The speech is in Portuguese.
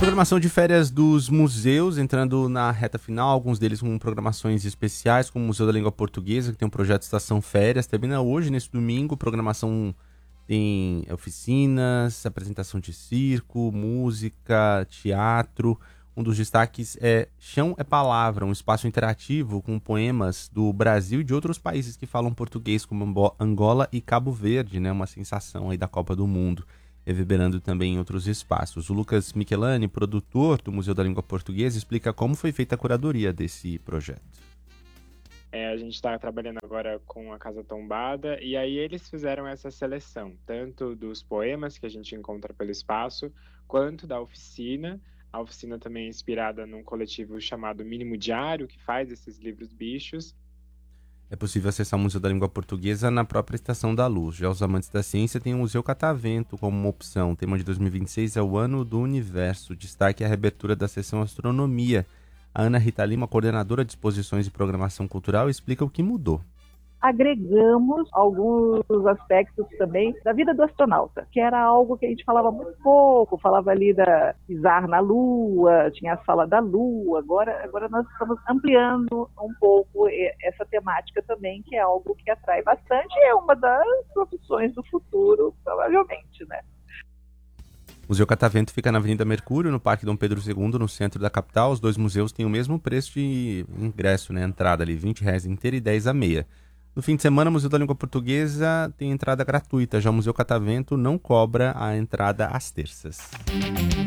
Programação de férias dos museus, entrando na reta final, alguns deles com programações especiais, como o Museu da Língua Portuguesa, que tem um projeto Estação Férias. Termina hoje, nesse domingo, programação tem oficinas, apresentação de circo, música, teatro. Um dos destaques é Chão é Palavra, um espaço interativo com poemas do Brasil e de outros países que falam português, como Angola e Cabo Verde, né? Uma sensação aí da Copa do Mundo, reverberando também em outros espaços. O Lucas Michelani, produtor do Museu da Língua Portuguesa, explica como foi feita a curadoria desse projeto. A gente está trabalhando agora com a Casa Tombada, e aí eles fizeram essa seleção, tanto dos poemas que a gente encontra pelo espaço, quanto da oficina. A oficina também é inspirada num coletivo chamado Mínimo Diário, que faz esses livros bichos. É possível acessar o Museu da Língua Portuguesa na própria Estação da Luz. Já os amantes da ciência têm o Museu Catavento como uma opção. O tema de 2026 é o Ano do Universo. Destaque é a reabertura da seção Astronomia. A Ana Rita Lima, coordenadora de exposições e programação cultural, explica o que mudou. Agregamos alguns aspectos também da vida do astronauta, que era algo que a gente falava muito pouco, falava ali da pisar na Lua, tinha a sala da Lua, agora nós estamos ampliando um pouco essa temática também, que é algo que atrai bastante e é uma das profissões do futuro, provavelmente, né? O Museu Catavento fica na Avenida Mercúrio, no Parque Dom Pedro II, no centro da capital. Os dois museus têm o mesmo preço de ingresso, né? Entrada ali, R$20 inteira e 10 a meia. No fim de semana, o Museu da Língua Portuguesa tem entrada gratuita. Já o Museu Catavento não cobra a entrada às terças.